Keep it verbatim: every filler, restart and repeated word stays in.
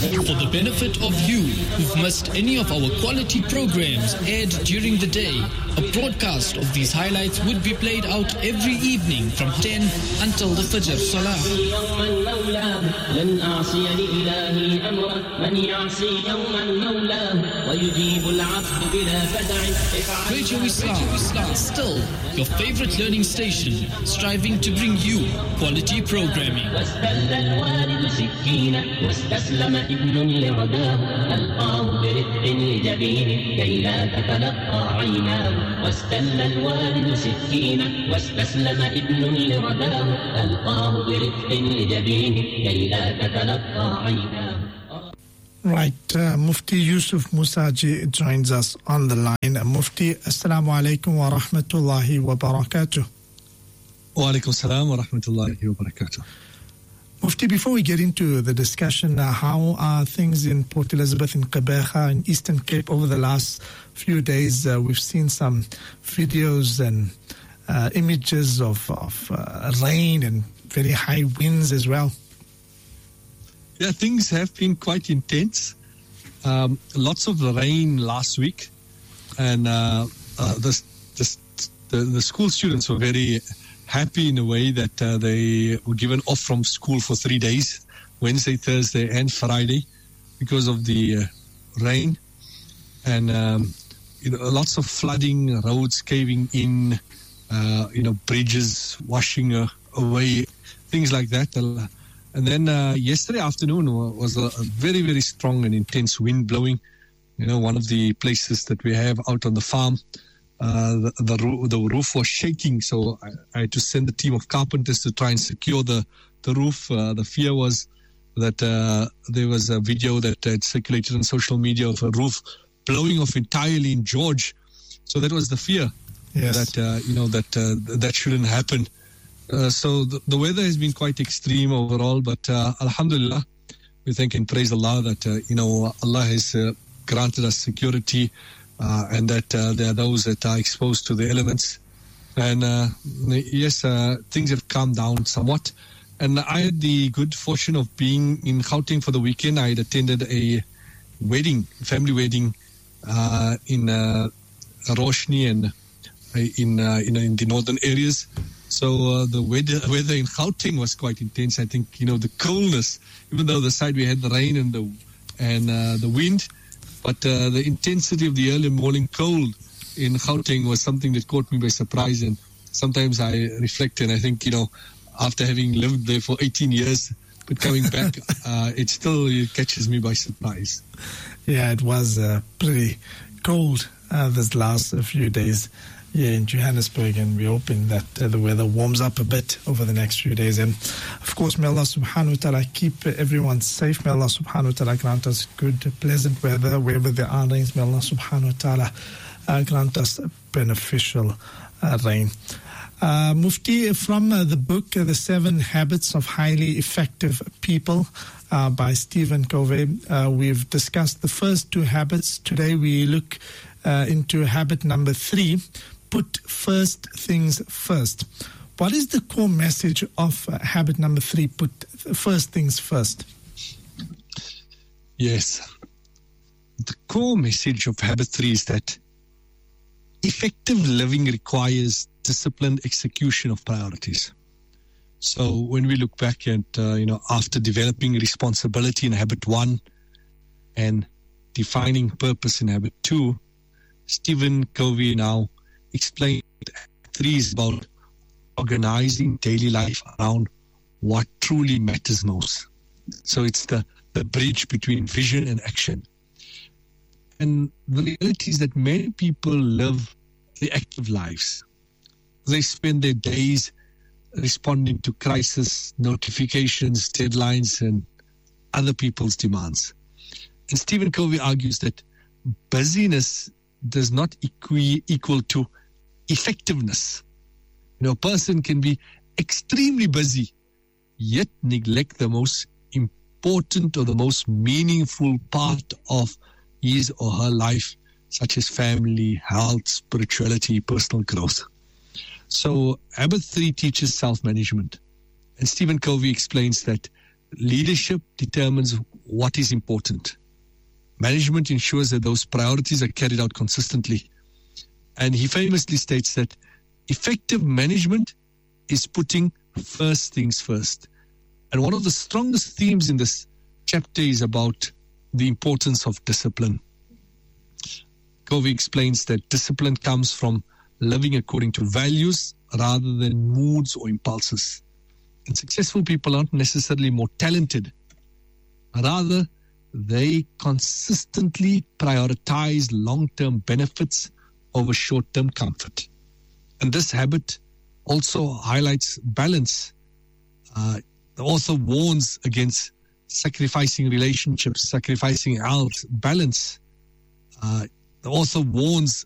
For the benefit of you who've missed any of our quality programs aired during the day, a broadcast of these highlights would be played out every evening from ten until the Fajr Salah. Radio Islam, still your favorite learning station, striving to bring you quality programming. واستسلم ابن لرداه ألقاه برفق لجبينه كي لا تتلقى عيناه واستل الوالد سكينه واستسلم ابن لرداه ألقاه برفق لجبينه كي لا تتلقى عيناه. Right, uh, Mufti Yusuf Musaji joins us on the line. Uh, Mufti, Assalamu alaikum wa rahmatullahi wa barakatuh. Wa alaikum salam wa rahmatullahi wa barakatuh. Mufti, before we get into the discussion, uh, how are things in Port Elizabeth, in Gqeberha, in Eastern Cape over the last few days? Uh, we've seen some videos and uh, images of, of uh, rain and very high winds as well. Yeah, things have been quite intense. Um, lots of rain last week, and uh, uh, the, the, the, the school students were very happy in a way that uh, they were given off from school for three days, Wednesday, Thursday, and Friday, because of the uh, rain. And, um, you know, lots of flooding, roads caving in, uh, you know, bridges washing uh, away, things like that. And then uh, yesterday afternoon was a, a very, very strong and intense wind blowing. You know, one of the places that we have out on the farm, Uh, the, the, the roof was shaking, so I, I had to send a team of carpenters to try and secure the, the roof. Uh, the fear was that uh, there was a video that had circulated on social media of a roof blowing off entirely in George. So that was the fear. Yes. That, uh, you know, that uh, that shouldn't happen. Uh, so the, the weather has been quite extreme overall, but uh, alhamdulillah, we thank and praise Allah that, uh, you know, Allah has uh, granted us security. Uh, and that uh, there are those that are exposed to the elements. And uh, yes, uh, things have calmed down somewhat. And I had the good fortune of being in Gauteng for the weekend. I had attended a wedding, family wedding uh, in uh, Roshni and in, uh, in in the northern areas. So uh, the weather, weather in Gauteng was quite intense. I think, you know, the coolness, even though the side we had the rain and the, and, uh, the wind, but uh, the intensity of the early morning cold in Gauteng was something that caught me by surprise. And sometimes I reflect and I think, you know, after having lived there for eighteen years, but coming back, uh, it still it catches me by surprise. Yeah, it was uh, pretty cold uh, this last few days here in Johannesburg, and we're hoping that uh, the weather warms up a bit over the next few days. And of course, may Allah subhanahu wa ta'ala keep everyone safe. May Allah subhanahu wa ta'ala grant us good, pleasant weather wherever there are rains. May Allah subhanahu wa ta'ala uh, grant us beneficial uh, rain. Uh, Mufti, from uh, the book, uh, The Seven Habits of Highly Effective People uh, by Stephen Covey, uh, we've discussed the first two habits. Today we look uh, into habit number three, put first things first. What is the core message of uh, habit number three, put first things first? Yes. The core message of habit three is that effective living requires disciplined execution of priorities. So when we look back at, uh, you know, after developing responsibility in habit one and defining purpose in habit two, Stephen Covey now explained three is about organizing daily life around what truly matters most. So it's the, the bridge between vision and action. And the reality is that many people live the active lives. They spend their days responding to crisis, notifications, deadlines, and other people's demands. And Stephen Covey argues that busyness does not equi- equal to effectiveness. You know, a person can be extremely busy, yet neglect the most important or the most meaningful part of his or her life, such as family, health, spirituality, personal growth. So habit three teaches self-management. And Stephen Covey explains that leadership determines what is important. Management ensures that those priorities are carried out consistently. And he famously states that effective management is putting first things first. And one of the strongest themes in this chapter is about the importance of discipline. Covey explains that discipline comes from living according to values rather than moods or impulses. And successful people aren't necessarily more talented. Rather, they consistently prioritize long-term benefits over short-term comfort. And this habit also highlights balance. Uh, the author warns against sacrificing relationships, sacrificing health, balance. Uh, the author warns